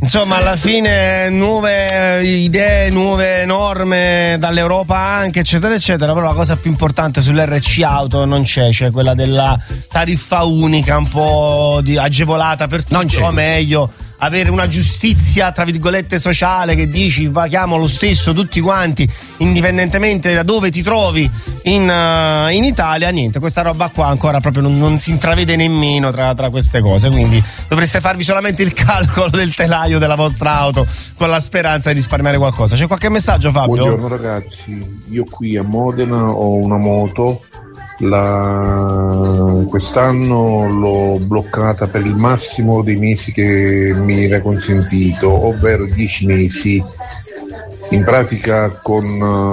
Insomma, alla fine nuove idee, nuove norme dall'Europa anche, eccetera eccetera, però la cosa più importante sull'RC auto non c'è quella della tariffa unica un po' agevolata per tutti, o meglio avere una giustizia tra virgolette sociale che dici paghiamo lo stesso tutti quanti indipendentemente da dove ti trovi in Italia. Niente, questa roba qua ancora proprio non si intravede nemmeno tra queste cose, quindi dovreste farvi solamente il calcolo del telaio della vostra auto con la speranza di risparmiare qualcosa. C'è qualche messaggio, Fabio? Buongiorno ragazzi, io qui a Modena ho una moto, quest'anno l'ho bloccata per il massimo dei mesi che mi era consentito, ovvero 10 mesi. In pratica con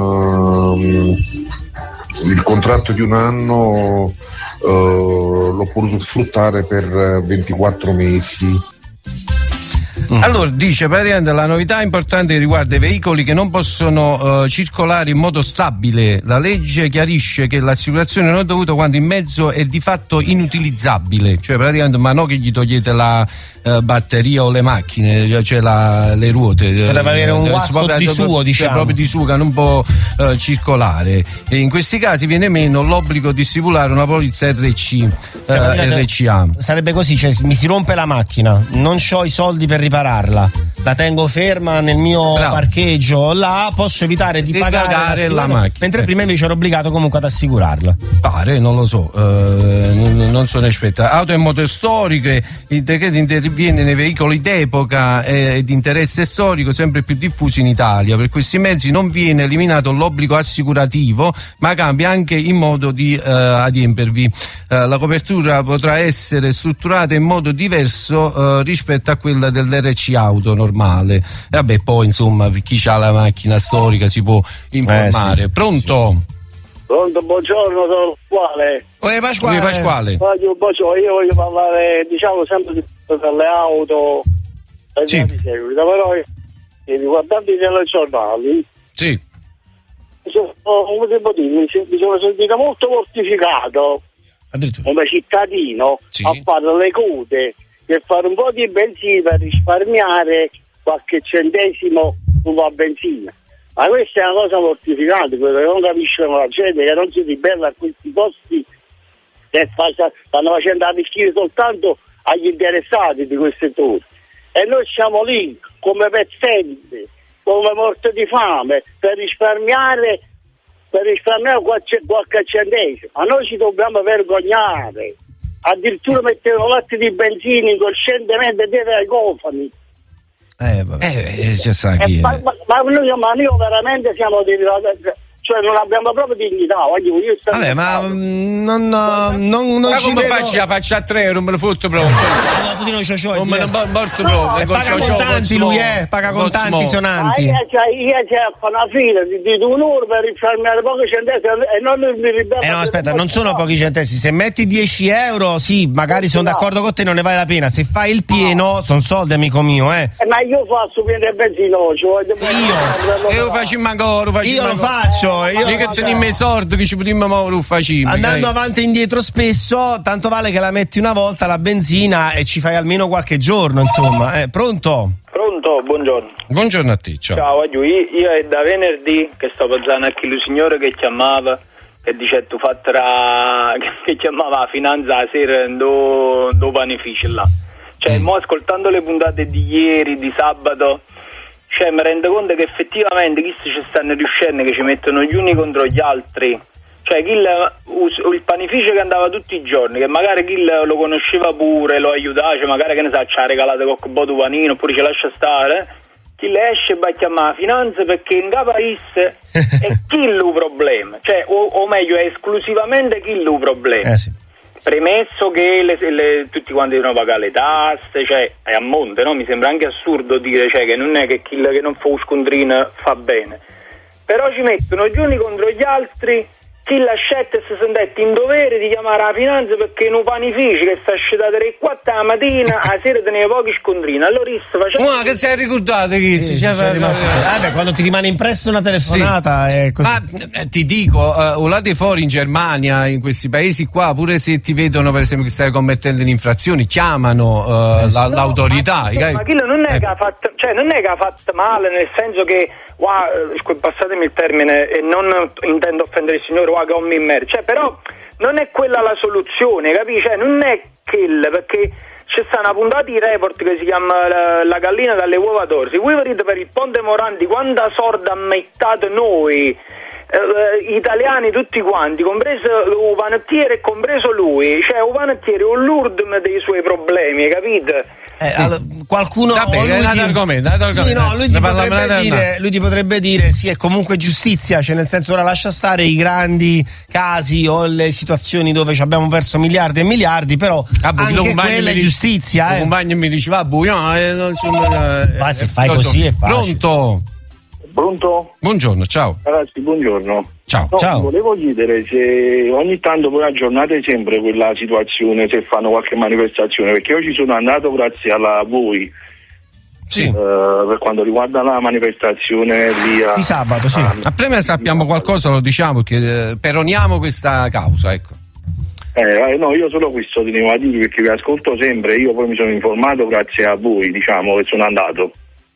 il contratto di un anno l'ho potuto sfruttare per 24 mesi. Allora dice praticamente la novità importante riguarda i veicoli che non possono circolare in modo stabile. La legge chiarisce che l'assicurazione non è dovuta quando il mezzo è di fatto inutilizzabile, cioè praticamente ma no che gli togliete la batteria o le macchine, cioè le ruote, cioè deve avere un guasto di suo, diciamo, proprio di suo che non può circolare, e in questi casi viene meno l'obbligo di stipulare una polizza RC, RCA. Sarebbe così, cioè mi si rompe la macchina, non ho i soldi per ripararla, la tengo ferma nel mio parcheggio, là posso evitare di pagare la macchina, mentre prima invece ero obbligato comunque ad assicurarla. Pare, non lo so, non sono esperto. Auto e moto storiche, il decreto interviene nei veicoli d'epoca e di interesse storico sempre più diffusi in Italia. Per questi mezzi non viene eliminato l'obbligo assicurativo, ma cambia anche il modo di adempervi. La copertura potrà essere strutturata in modo diverso rispetto a quella dell'RC auto normale. E vabbè, poi insomma per chi ha la macchina storica si può informare. Sì. Pronto? Pronto, buongiorno, sono Pasquale. Pasquale. Io voglio parlare, diciamo, sempre per le auto sì. Di seguito, però riguardanti i telegiornali come si può dire, mi sono sentito molto mortificato come cittadino a fare le code per fare un po' di benzina per risparmiare qualche centesimo sulla benzina. Ma questa è una cosa mortificante, quello che non capiscono la gente, che non si ribella a questi costi che stanno facendo arricchire soltanto agli interessati di quel settore. E noi siamo lì come pezzenti, come morte di fame, per risparmiare qualche centesimo. Ma noi ci dobbiamo vergognare. Addirittura mettono latte di benzina incoscientemente dietro ai cofani. Ma noi veramente siamo di, cioè non abbiamo proprio dignità. Vabbè, ma non ci vedo. Faccia a 3 euro, non me lo fotto proprio. Non me ne porto proprio. Paga contanti lui, paga contanti sonanti. Io c'è una fila di un'ora per risparmiare pochi centesimi e non mi ribello. No, aspetta, non sono pochi centesimi. Se metti 10 euro, sì, magari sono d'accordo con te, non ne vale la pena. Se fai il pieno, sono soldi, amico mio, Ma io faccio pieno il benzino, io faccio ancora, io lo faccio. Io che teniamo i soldi che ci potremmo muovere facciamo. Andando avanti e indietro spesso, tanto vale che la metti una volta la benzina e ci fai almeno qualche giorno, insomma. Pronto? Pronto, buongiorno. Buongiorno a te, ciao. Ciao, io è da venerdì che sto pensando a chi il signore che chiamava, che dice tu fatterà, che chiamava la finanza la sera do panificio là. Cioè, mo ascoltando le puntate di ieri, di sabato, cioè mi rendo conto che effettivamente chi ci stanno riuscendo, che ci mettono gli uni contro gli altri, cioè il panificio che andava tutti i giorni, che magari chi lo conosceva pure, lo aiutava, cioè magari che ne sa, ci ha regalato qualche boto panino oppure ce lascia stare, chi le esce e va a chiamare la finanza perché in capo è chi il problema, cioè o meglio è esclusivamente chi il problema. Sì. Premesso che tutti quanti devono pagare le tasse, cioè è a monte, no? Mi sembra anche assurdo dire, cioè, che non è che chi non fa scontrino fa bene, però ci mettono gli uni contro gli altri chi lasciate si sentette in dovere di chiamare la finanza perché in un panificio che sta uscita alle 4 la mattina a sera teneva pochi scontrini, allora ma che sei ricordato che quando ti rimane impresso una telefonata è così. Ma ti dico, là di fuori in Germania, in questi paesi qua, pure se ti vedono per esempio che stai commettendo un'infrazione, chiamano l'autorità. Ma quello non è che ha fatto, cioè non è che ha fatto male, nel senso che passatemi il termine e non intendo offendere il signore che ho mi immerso, cioè, però non è quella la soluzione, capisci? Cioè, non è quella, perché c'è sta una puntata di Report che si chiama La gallina dalle uova d'oro. Se voi vedete per il Ponte Morandi quanta sorda ammettate noi italiani tutti quanti, compreso il panettiere e compreso lui, cioè il panettiere è un l'urdine dei suoi problemi, capite? Allora, qualcuno lui ti potrebbe dire sì, è comunque giustizia, cioè nel senso, ora lascia stare i grandi casi o le situazioni dove ci abbiamo perso miliardi e miliardi, però anche quella è giustizia. Un compagno mi diceva se fai così è facile. Pronto? Buongiorno, ciao. Ragazzi, buongiorno. Ciao. Ciao. Volevo chiedere se ogni tanto voi aggiornate sempre quella situazione, se fanno qualche manifestazione, perché io ci sono andato grazie a voi. Sì. Per quanto riguarda la manifestazione di sabato, sì. Appena sappiamo qualcosa lo diciamo, che peroniamo questa causa, ecco. No, io solo questo tenevo a dire, perché vi ascolto sempre, io poi mi sono informato grazie a voi, diciamo, che sono andato.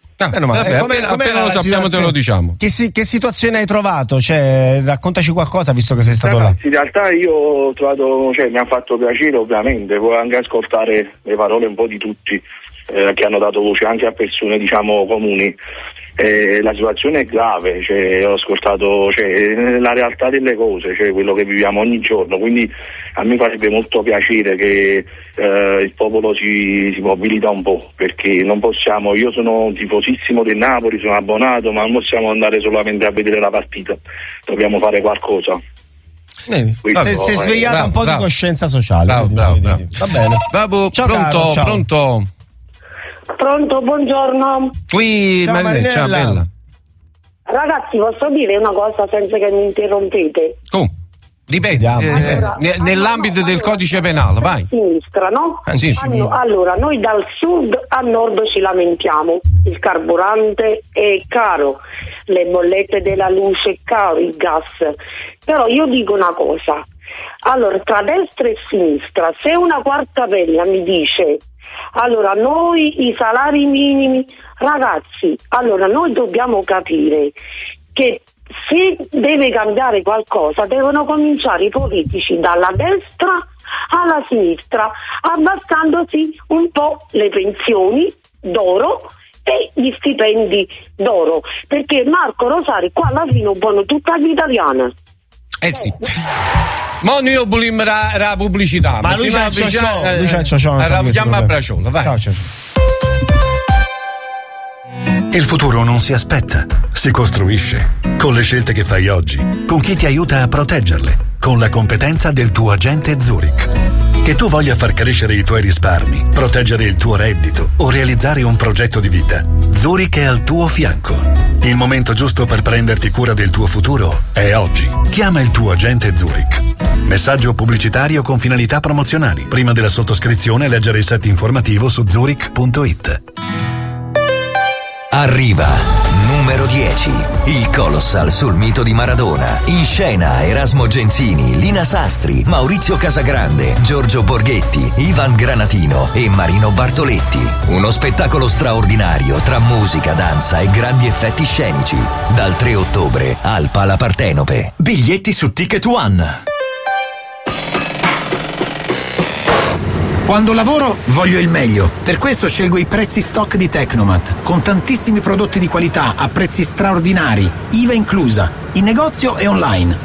Appena lo sappiamo te lo diciamo. Che situazione hai trovato? Cioè, raccontaci qualcosa, visto che sei stato là. In realtà io ho trovato, mi ha fatto piacere ovviamente, poi anche ascoltare le parole un po' di tutti che hanno dato voce anche a persone, diciamo, comuni. La situazione è grave, ho ascoltato la realtà delle cose, quello che viviamo ogni giorno, quindi a me farebbe molto piacere che il popolo si mobilita un po', perché non possiamo, io sono un tifosissimo del Napoli, sono abbonato, ma non possiamo andare solamente a vedere la partita, dobbiamo fare qualcosa. Si è svegliata un po' di coscienza sociale. Bravo. Va bene. Ciao, pronto, ciao. Pronto, buongiorno. Qui ciao, Marinella, ciao bella. Ragazzi, posso dire una cosa senza che mi interrompete? Dipende, nell'ambito del codice penale, vai. Sinistra, no? Sì. Allora, noi dal sud a nord ci lamentiamo. Il carburante è caro, le bollette della luce è caro, il gas. Però io dico una cosa. Allora, tra destra e sinistra, se una quarta pelle mi dice allora noi i salari minimi, ragazzi, allora noi dobbiamo capire che se deve cambiare qualcosa devono cominciare i politici dalla destra alla sinistra, abbassandosi un po' le pensioni d'oro e gli stipendi d'oro, perché Marco Rosari qua alla fine buono tutta l'italiana. Sì. Ma noi vogliamo la pubblicità. Ma lui c'ha chiama a Braciola, vai. Il futuro non si aspetta, si costruisce. Con le scelte che fai oggi, con chi ti aiuta a proteggerle, con la competenza del tuo agente Zurich. Che tu voglia far crescere i tuoi risparmi, proteggere il tuo reddito o realizzare un progetto di vita, Zurich è al tuo fianco. Il momento giusto per prenderti cura del tuo futuro è oggi. Chiama il tuo agente Zurich. Messaggio pubblicitario con finalità promozionali. Prima della sottoscrizione leggere il set informativo su zurich.it. Arriva numero 10, il Colossal sul mito di Maradona. In scena Erasmo Genzini, Lina Sastri, Maurizio Casagrande, Giorgio Borghetti, Ivan Granatino e Marino Bartoletti. Uno spettacolo straordinario tra musica, danza e grandi effetti scenici. Dal 3 ottobre al Pala Partenope. Biglietti su Ticket One. Quando lavoro voglio il meglio, per questo scelgo i prezzi stock di Tecnomat, con tantissimi prodotti di qualità a prezzi straordinari, IVA inclusa, in negozio e online.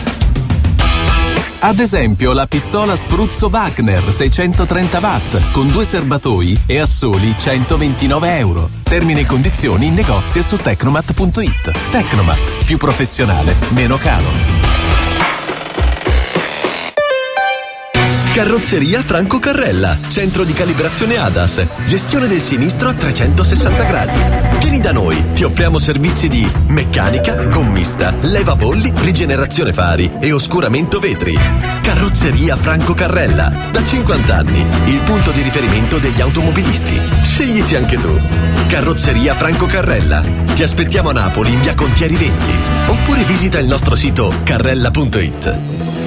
Ad esempio la pistola Spruzzo Wagner 630 watt con 2 serbatoi e a soli €129. Termini e condizioni in negozio su tecnomat.it. Tecnomat, più professionale, meno caro. Carrozzeria Franco Carrella, centro di calibrazione ADAS, gestione del sinistro a 360 gradi. Vieni da noi, ti offriamo servizi di meccanica, gommista, levabolli, rigenerazione fari e oscuramento vetri. Carrozzeria Franco Carrella, da 50 anni, il punto di riferimento degli automobilisti. Sceglici anche tu. Carrozzeria Franco Carrella. Ti aspettiamo a Napoli in via Contieri 20 oppure visita il nostro sito carrella.it.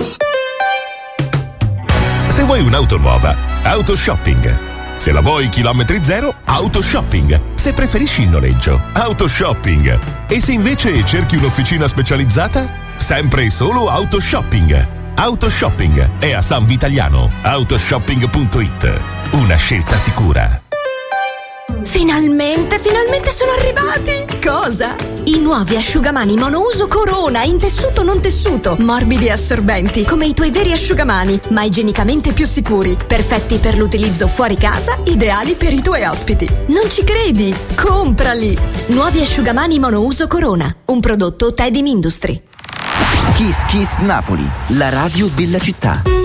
Se vuoi un'auto nuova, Autoshopping. Se la vuoi chilometri zero, Autoshopping. Se preferisci il noleggio, Autoshopping. E se invece cerchi un'officina specializzata, sempre e solo Autoshopping. Autoshopping è a San Vitaliano. Autoshopping.it. Una scelta sicura. Finalmente sono arrivati! Cosa? I nuovi asciugamani monouso Corona in tessuto non tessuto, morbidi e assorbenti, come i tuoi veri asciugamani, ma igienicamente più sicuri, perfetti per l'utilizzo fuori casa, ideali per i tuoi ospiti. Non ci credi? Comprali! Nuovi asciugamani monouso Corona, un prodotto Tedim Industry. Kiss Kiss Napoli, la radio della città.